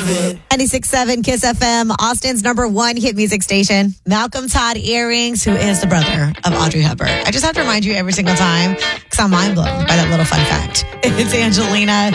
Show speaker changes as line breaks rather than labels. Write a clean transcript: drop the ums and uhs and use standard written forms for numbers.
96.7 Kiss FM, Austin's #1 hit music station. Malcolm Todd Earrings, who is the brother of Audrey Hepburn. I just have to remind you every single time because I'm mind blown by that little fun fact. It's Angelina.